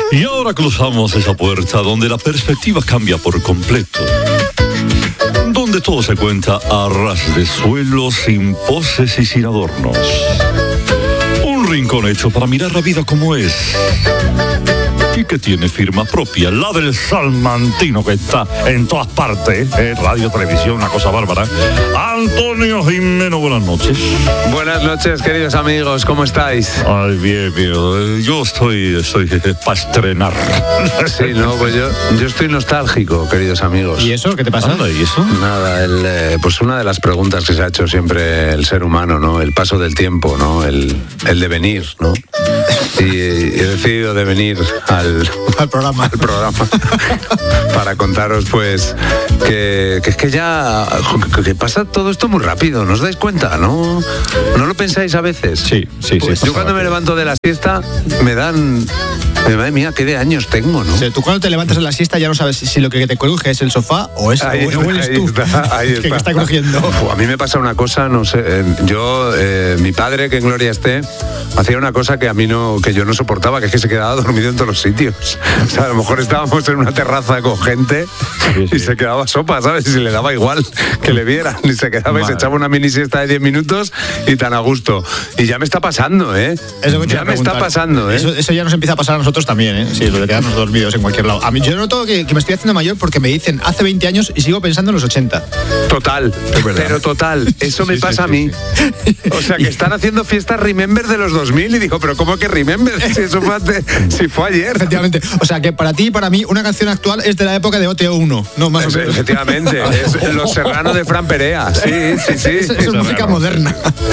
Y ahora cruzamos esa puerta donde la perspectiva cambia por completo. Donde todo se cuenta a ras de suelo, sin poses y sin adornos. Un rincón hecho para mirar la vida como es. Y que tiene firma propia, la del salmantino, que está en todas partes, radio, televisión, una cosa bárbara. Antonio Jimeno, buenas noches. Buenas noches, queridos amigos, ¿cómo estáis? Ay, bien. Yo estoy para estrenar. Sí, no, pues yo estoy nostálgico, queridos amigos. ¿Y eso? ¿Qué te pasa? ¿Y eso? Nada, pues una de las preguntas que se ha hecho siempre el ser humano, ¿no? El paso del tiempo, ¿no? El devenir, ¿no? Y he decidido devenir al programa para contaros, pues, que es que ya que pasa todo esto muy rápido, ¿no os dais cuenta? ¿No lo pensáis a veces? Sí. Pues yo cuando me levanto de la siesta madre mía, qué de años tengo, ¿no? O sea, tú cuando te levantas de la siesta ya no sabes si lo que te cruje es el sofá o eres tú ahí está. que está crujiendo. A mí me pasa una cosa, no sé, mi padre, que en gloria esté, hacía una cosa que yo no soportaba, que es que se quedaba dormido en todos los sitios. O sea, a lo mejor estábamos en una terraza con gente y se quedaba sopa, ¿sabes? Y le daba igual que le vieran, y se quedaba y se echaba una mini siesta de 10 minutos y tan a gusto. Y ya me está pasando, ¿eh? Ya me está pasando, ¿eh? Eso ya nos empieza a pasar a nosotros también, ¿eh? Sí, lo de quedarnos dormidos en cualquier lado. A mí yo noto que me estoy haciendo mayor porque me dicen hace 20 años y sigo pensando en los 80. Total, pero total. Eso me pasa a mí. O sea, que están haciendo fiestas Remember de los 2000 y digo, pero ¿cómo que Remember? Si fue ayer. Efectivamente. O sea, que para ti y para mí una canción actual es de la época de OT1, no más o menos. Efectivamente, es Los Serrano de Fran Perea. Sí. Es música moderna.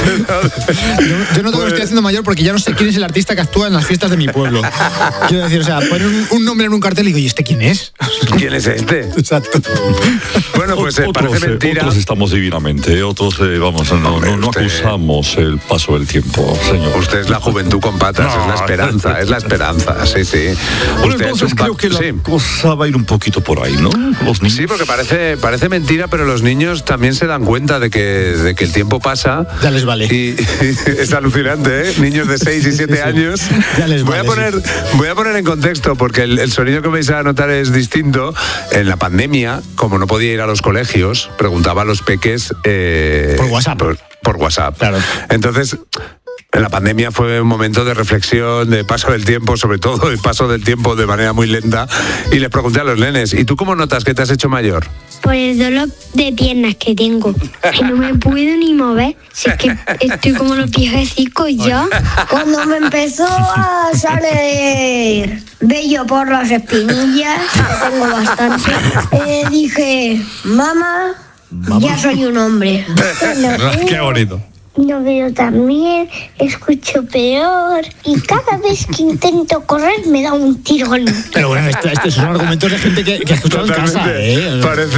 Yo noto que me estoy haciendo mayor porque ya no sé quién es el artista que actúa en las fiestas de mi pueblo. Quiero decir, o sea, poner un nombre en un cartel y digo, ¿y este quién es? ¿Quién es este? Exacto. Bueno, pues parece mentira. Otros estamos divinamente, otros, no acusamos el paso del tiempo, señor. Usted es la juventud con patas, es la esperanza, sí. Bueno, entonces creo que la cosa va a ir un poquito por ahí, ¿no? Los niños. Sí, porque parece mentira, pero los niños también se dan cuenta de que el tiempo pasa. Ya les vale. Y es alucinante, ¿eh? Niños de 6 y 7 años. Ya les vale. Voy a poner en contexto, porque el sonido que vais a notar es distinto. En la pandemia, como no podía ir a los colegios, preguntaba a los peques por WhatsApp. Por WhatsApp. Claro. Entonces, en la pandemia fue un momento de reflexión, de paso del tiempo, sobre todo el paso del tiempo de manera muy lenta. Y les pregunté a los nenes, ¿y tú cómo notas que te has hecho mayor? Por el dolor de piernas que tengo, que no me puedo ni mover. Si es que estoy como los viejecicos ya. Cuando me empezó a salir vello por las espinillas, que tengo bastante, dije, mamá, ya soy un hombre. Qué bonito. No veo tan bien, escucho peor y cada vez que intento correr me da un tirón. Pero bueno, estos son argumentos de gente que ha escuchado en casa, ¿eh?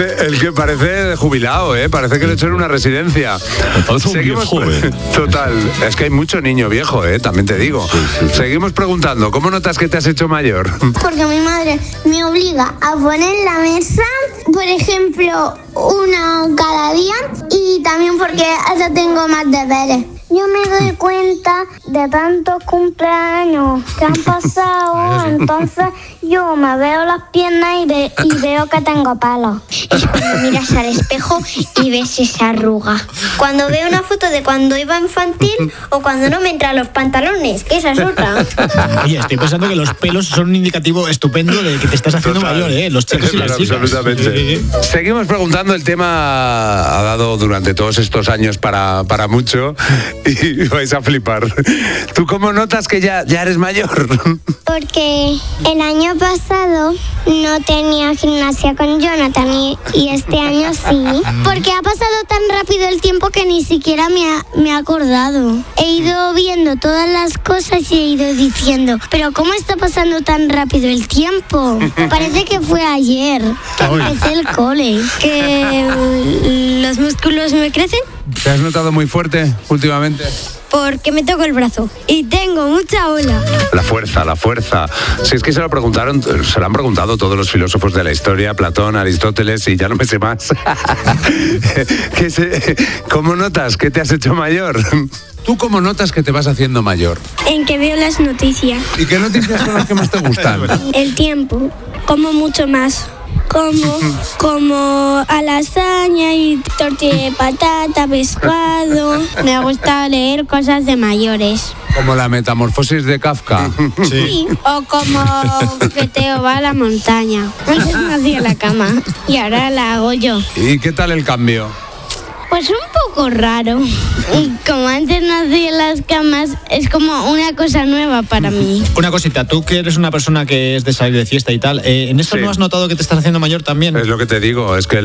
Parece jubilado, parece que lo he hecho en una residencia. Seguimos joven. Total, es que hay mucho niño viejo, también te digo. Sí. Seguimos preguntando, ¿cómo notas que te has hecho mayor? Porque mi madre me obliga a poner en la mesa, por ejemplo, una cada día, y también porque ahora tengo más deberes. Yo me doy cuenta de tantos cumpleaños que han pasado, entonces yo me veo las piernas y veo que tengo pelos. Es cuando miras al espejo y ves esa arruga. Cuando veo una foto de cuando iba infantil o cuando no me entran los pantalones, que esa es otra. Oye, estoy pensando que los pelos son un indicativo estupendo de que te estás haciendo mayor, los chicos y las chicas. Absolutamente. Seguimos preguntando, el tema ha dado durante todos estos años para mucho y vais a flipar. ¿Tú cómo notas que ya eres mayor? Porque el año pasado no tenía gimnasia con Jonathan y este año sí. Porque ha pasado tan rápido el tiempo que ni siquiera me he acordado. He ido viendo todas las cosas y he ido diciendo, pero ¿cómo está pasando tan rápido el tiempo? Parece que fue ayer que empecé el cole. Que los músculos me crecen. ¿Te has notado muy fuerte últimamente? porque me toco el brazo y tengo mucha ola. La fuerza. Si es que se lo han preguntado todos los filósofos de la historia, Platón, Aristóteles, y ya no me sé más. ¿Cómo notas que te has hecho mayor? ¿Tú cómo notas que te vas haciendo mayor? En que veo las noticias. ¿Y qué noticias son las que más te gustan? El tiempo, como mucho más. Como a lasaña y tortilla de patata, pescado. Me gusta leer cosas de mayores. Como la metamorfosis de Kafka. Sí. O como que Teo va a la montaña. Antes no hacía la cama y ahora la hago yo. ¿Y qué tal el cambio? Pues un poco raro. Como antes no hacía las camas, es como una cosa nueva para mí. Una cosita, tú que eres una persona que es de salir de fiesta y tal, ¿en esto no has notado que te estás haciendo mayor también? Es lo que te digo, es que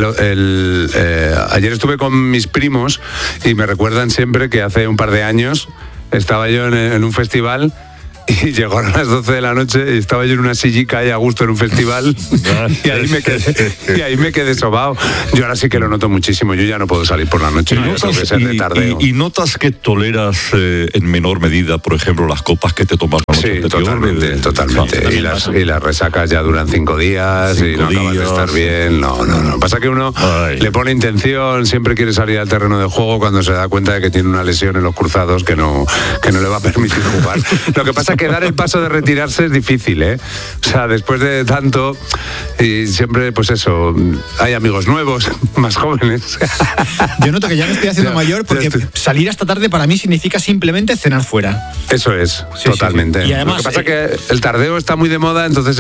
ayer estuve con mis primos y me recuerdan siempre que hace un par de años estaba yo en un festival y llegaron a las 12 de la noche y estaba yo en una sillica ahí a gusto en un festival y ahí me quedé sobao. Yo ahora sí que lo noto muchísimo, yo ya no puedo salir por la noche. ¿Y notas que toleras en menor medida, por ejemplo, las copas que te tomas la noche anterior? Totalmente. Y las resacas ya duran 5 días y no acabas de estar bien. No. Pasa que uno le pone intención, siempre quiere salir al terreno de juego cuando se da cuenta de que tiene una lesión en los cruzados que no le va a permitir jugar. Lo que pasa es que dar el paso de retirarse es difícil, ¿eh? O sea, después de tanto, y siempre, pues eso, hay amigos nuevos, más jóvenes. Yo noto que ya me estoy haciendo mayor porque salir hasta tarde para mí significa simplemente cenar fuera. Eso es, totalmente. Sí. Y además, lo que pasa es que el tardeo está muy de moda, entonces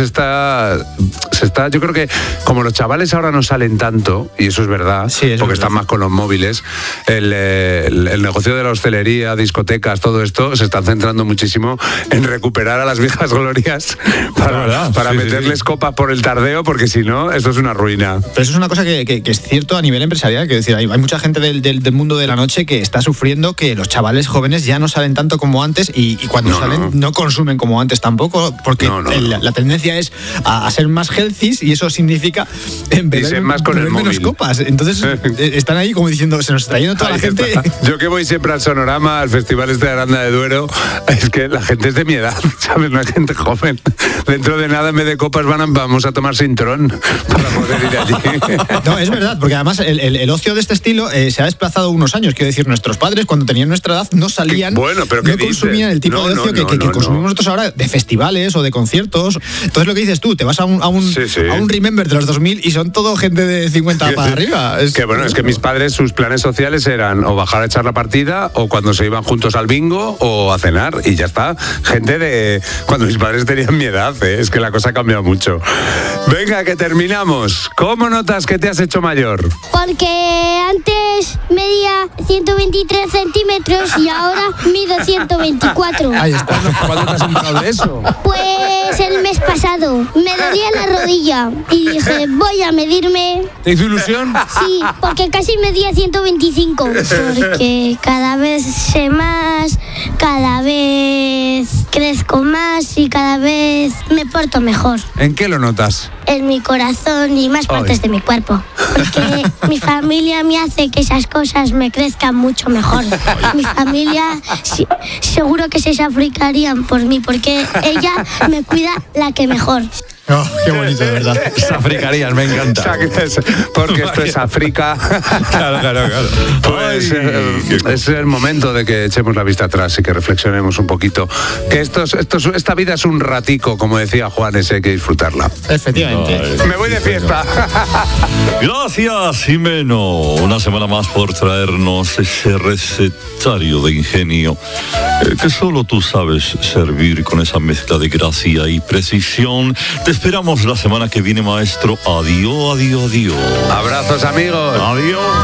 yo creo que como los chavales ahora no salen tanto, y eso es verdad, porque están más con los móviles, el negocio de la hostelería, discotecas, todo esto, se está centrando muchísimo en recuperar a las viejas glorias para meterles copas por el tardeo, porque si no, esto es una ruina. Pero eso es una cosa que es cierto a nivel empresarial, que decir, hay mucha gente del mundo de la noche que está sufriendo que los chavales jóvenes ya no salen tanto como antes y cuando salen no consumen como antes tampoco, porque la tendencia es a ser más healthy y eso significa beber más con el menos copas. Entonces están ahí como diciendo, se nos está yendo toda la gente. Yo que voy siempre al Sonorama, al Festival de Aranda de Duero, es que la gente es de mi edad, ¿sabes? No hay gente joven. Dentro de nada, en vez de copas, vamos a tomar Sintrón para poder ir allí. No, es verdad, porque además el ocio de este estilo se ha desplazado unos años. Quiero decir, nuestros padres, cuando tenían nuestra edad, no salían, no consumían el tipo de ocio que consumimos nosotros ahora, de festivales o de conciertos. Entonces, lo que dices tú, te vas a un Remember de los 2000 y son todo gente de 50 para arriba. Es que mis padres, sus planes sociales eran o bajar a echar la partida o cuando se iban juntos al bingo o a cenar, y ya está. Gente de cuando mis padres tenían mi edad, es que la cosa ha cambiado mucho. Venga, que terminamos. ¿Cómo notas que te has hecho mayor? Porque antes medía 123 centímetros y ahora mido 124. Ahí está. ¿Cuándo te has enterado de eso? Pues el mes pasado me dolía la rodilla y dije, voy a medirme. ¿Te hizo ilusión? Sí, porque casi medía 125. Porque cada vez sé más, cada vez crezco más y cada vez me porto mejor. ¿En qué lo notas? En mi corazón y más partes de mi cuerpo. Porque mi familia me hace que esas cosas me crezcan mucho mejor. Mi familia seguro que se africarían por mí, porque ella me cuida la que mejor. Oh, qué bonito, de verdad. Se africarían, me encanta. Porque esto es África. Claro. Pues es el momento de que echemos la vista atrás y que reflexionemos un poquito. Que esta vida es un ratico, como decía Juanes, hay que disfrutarla. Efectivamente. Me voy de fiesta. Gracias, Jimeno. Una semana más por traernos ese recetario de ingenio que solo tú sabes servir con esa mezcla de gracia y precisión. Te esperamos la semana que viene, maestro. Adiós. Abrazos, amigos. Adiós.